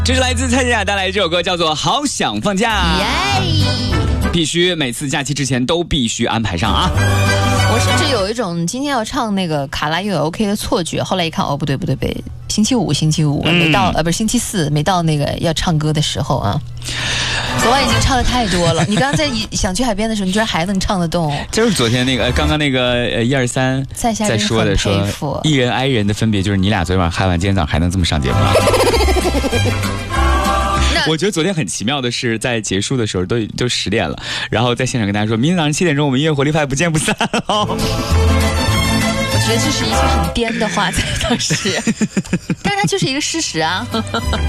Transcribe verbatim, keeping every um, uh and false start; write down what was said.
这是来自蔡健雅带来的这首歌，叫做《好想放假》。 耶！ 必须每次假期之前都必须安排上啊！ 我甚至有一种今天要唱那个卡拉又有 OK 的错觉，后来一看，哦，不对不对不对，星期五星期五、嗯、没到，呃，不是星期四没到那个要唱歌的时候啊。昨晚已经唱的太多了，你刚刚在想去海边的时候，你居然还能唱得动？ 就是昨天那个，刚刚那个呃一二三在下在说的说，艺人哀人的分别就是你俩昨天晚上嗨完，今天早上还能这么上节目啊？我觉得昨天很奇妙的是，在结束的时候都都十点了，然后在现场跟大家说，明天早上七点钟我们音乐活力派不见不散哦。 我觉得这是一句很颠的话，在当时，但是它就是一个事实啊。